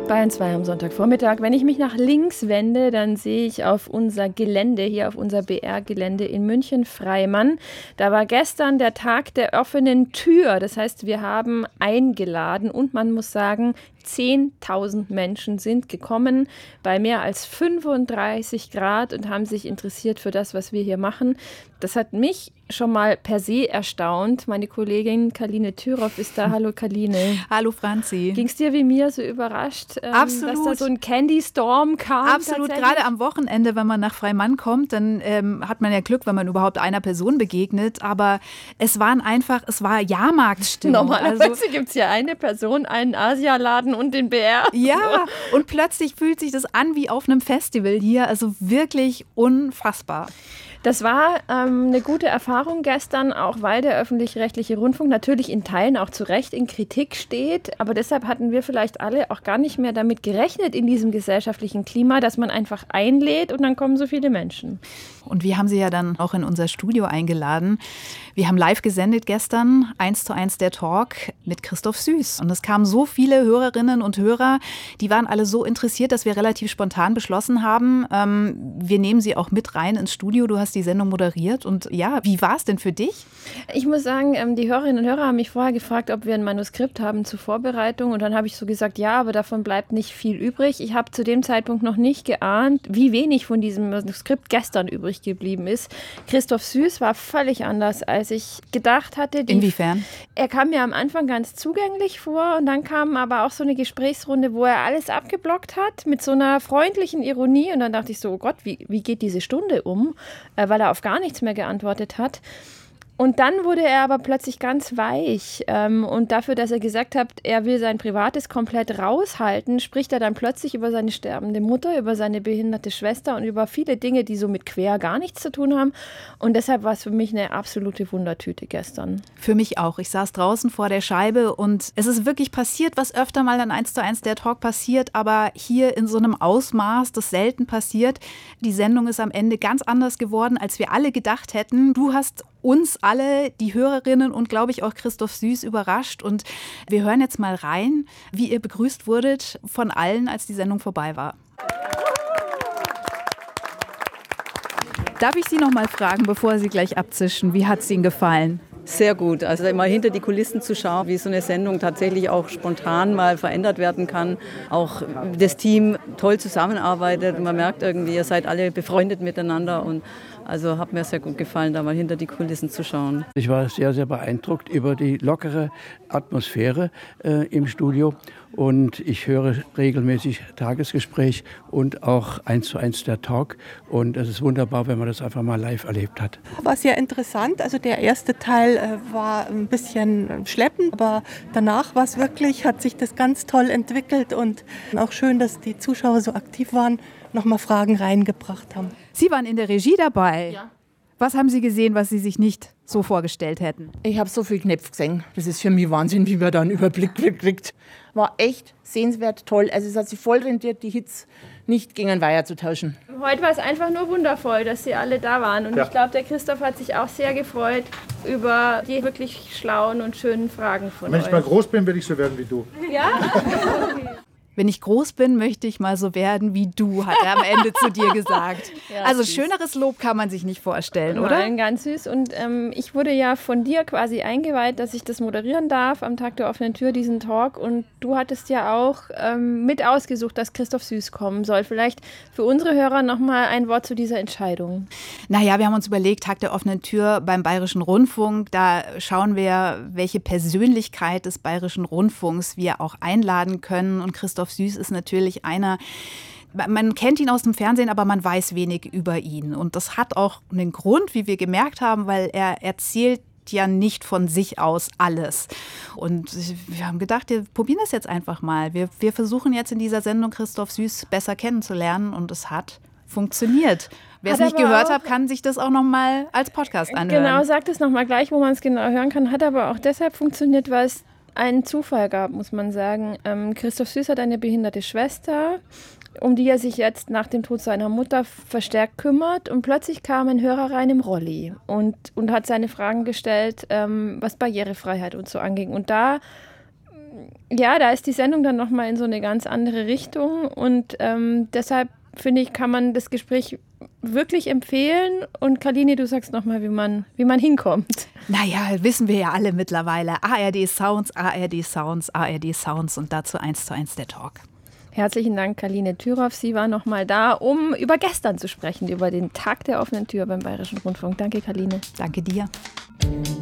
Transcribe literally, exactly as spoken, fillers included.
Bayern zwei am Sonntagvormittag. Wenn ich mich nach links wende, dann sehe ich auf unser Gelände, hier auf unser B R-Gelände in München-Freimann. Da war gestern der Tag der offenen Tür. Das heißt, wir haben eingeladen und man muss sagen, zehntausend Menschen sind gekommen bei mehr als fünfunddreißig Grad und haben sich interessiert für das, was wir hier machen. Das hat mich schon mal per se erstaunt. Meine Kollegin Kaline Thüroff ist da. Hallo Kaline. Hallo Franzi. Ging es dir wie mir so überrascht, ähm, Absolut. dass da so ein Candy Storm kam? Absolut, gerade am Wochenende, wenn man nach Freimann kommt, dann ähm, hat man ja Glück, wenn man überhaupt einer Person begegnet. Aber es waren einfach, es war Jahrmarktstimmung. Normalerweise also, gibt es ja eine Person, einen Asialaden und den B R. Ja, und plötzlich fühlt sich das an wie auf einem Festival hier. Also wirklich unfassbar. Das war ähm, eine gute Erfahrung gestern, auch weil der öffentlich-rechtliche Rundfunk natürlich in Teilen auch zu Recht in Kritik steht. Aber deshalb hatten wir vielleicht alle auch gar nicht mehr damit gerechnet in diesem gesellschaftlichen Klima, dass man einfach einlädt und dann kommen so viele Menschen. Und wir haben sie ja dann auch in unser Studio eingeladen. Wir haben live gesendet gestern, eins zu eins der Talk mit Christoph Süß. Und es kamen so viele Hörerinnen und Hörer, die waren alle so interessiert, dass wir relativ spontan beschlossen haben, ähm, wir nehmen sie auch mit rein ins Studio. Du hast die Sendung moderiert. Und ja, wie war es denn für dich? Ich muss sagen, ähm, die Hörerinnen und Hörer haben mich vorher gefragt, ob wir ein Manuskript haben zur Vorbereitung. Und dann habe ich so gesagt, ja, aber davon bleibt nicht viel übrig. Ich habe zu dem Zeitpunkt noch nicht geahnt, wie wenig von diesem Manuskript gestern übrig geblieben ist. Christoph Süß war völlig anders, als ich gedacht hatte. Die, Inwiefern? Er kam mir am Anfang ganz zugänglich vor und dann kam aber auch so eine Gesprächsrunde, wo er alles abgeblockt hat mit so einer freundlichen Ironie und dann dachte ich so, oh Gott, wie, wie geht diese Stunde um? Äh, weil er auf gar nichts mehr geantwortet hat. Und dann wurde er aber plötzlich ganz weich. Ähm, und dafür, dass er gesagt hat, er will sein Privates komplett raushalten, spricht er dann plötzlich über seine sterbende Mutter, über seine behinderte Schwester und über viele Dinge, die so mit Quer gar nichts zu tun haben. Und deshalb war es für mich eine absolute Wundertüte gestern. Für mich auch. Ich saß draußen vor der Scheibe und es ist wirklich passiert, was öfter mal an eins zu eins der Talk passiert, aber hier in so einem Ausmaß, das selten passiert. Die Sendung ist am Ende ganz anders geworden, als wir alle gedacht hätten. Du hast uns alle, die Hörerinnen und glaube ich auch Christoph Süß überrascht. Und wir hören jetzt mal rein, wie ihr begrüßt wurdet von allen, als die Sendung vorbei war. Darf ich Sie noch mal fragen, bevor Sie gleich abzischen, wie hat es Ihnen gefallen? Sehr gut. Also immer hinter die Kulissen zu schauen, wie so eine Sendung tatsächlich auch spontan mal verändert werden kann. Auch das Team toll zusammenarbeitet. Man merkt irgendwie, ihr seid alle befreundet miteinander und also hat mir sehr gut gefallen, da mal hinter die Kulissen zu schauen. Ich war sehr, sehr beeindruckt über die lockere Atmosphäre äh, im Studio. Und ich höre regelmäßig Tagesgespräch und auch eins zu eins der Talk. Und es ist wunderbar, wenn man das einfach mal live erlebt hat. War sehr interessant. Also der erste Teil äh, war ein bisschen schleppend, aber danach war es wirklich, hat sich das ganz toll entwickelt und auch schön, dass die Zuschauer so aktiv waren, nochmal Fragen reingebracht haben. Sie waren in der Regie dabei. Ja. Was haben Sie gesehen, was Sie sich nicht so vorgestellt hätten? Ich habe so viel Knöpfe gesehen. Das ist für mich Wahnsinn, wie man da einen Überblick kriegt. War echt sehenswert, toll. Also es hat sich voll rentiert, die Hits nicht gegen einen Weiher zu tauschen. Heute war es einfach nur wundervoll, dass Sie alle da waren. Und ja. Ich glaube, der Christoph hat sich auch sehr gefreut über die wirklich schlauen und schönen Fragen von Wenn euch. ich mal groß bin, will ich so werden wie du. Ja? Okay. Wenn ich groß bin, möchte ich mal so werden wie du, hat er am Ende zu dir gesagt. Ja, also süß. Schöneres Lob kann man sich nicht vorstellen, oder? Nein, ganz süß. Und ähm, ich wurde ja von dir quasi eingeweiht, dass ich das moderieren darf am Tag der offenen Tür, diesen Talk. Und du hattest ja auch ähm, mit ausgesucht, dass Christoph Süß kommen soll. Vielleicht für unsere Hörer nochmal ein Wort zu dieser Entscheidung. Naja, wir haben uns überlegt, Tag der offenen Tür beim Bayerischen Rundfunk. Da schauen wir, welche Persönlichkeit des Bayerischen Rundfunks wir auch einladen können. Und Christoph Süß ist natürlich einer, man kennt ihn aus dem Fernsehen, aber man weiß wenig über ihn. Und das hat auch einen Grund, wie wir gemerkt haben, weil er erzählt ja nicht von sich aus alles. Und wir haben gedacht, wir probieren das jetzt einfach mal. Wir, wir versuchen jetzt in dieser Sendung Christoph Süß besser kennenzulernen und es hat funktioniert. Wer es nicht gehört hat, kann sich das auch noch mal als Podcast anhören. Genau, sag das noch mal gleich, wo man es genau hören kann. Hat aber auch deshalb funktioniert, weil es einen Zufall gab, muss man sagen. Ähm, Christoph Süß hat eine behinderte Schwester, um die er sich jetzt nach dem Tod seiner Mutter verstärkt kümmert. Und plötzlich kam ein Hörer rein im Rolli und, und hat seine Fragen gestellt, ähm, was Barrierefreiheit und so anging. Und da ja, da ist die Sendung dann nochmal in so eine ganz andere Richtung und ähm, deshalb finde ich, kann man das Gespräch wirklich empfehlen. Und Karline, du sagst nochmal, wie man, wie man hinkommt. Naja, wissen wir ja alle mittlerweile. A R D Sounds, A R D Sounds, A R D Sounds und dazu eins zu eins der Talk. Herzlichen Dank, Karline Thüroff. Sie war nochmal da, um über gestern zu sprechen, über den Tag der offenen Tür beim Bayerischen Rundfunk. Danke, Karline. Danke dir.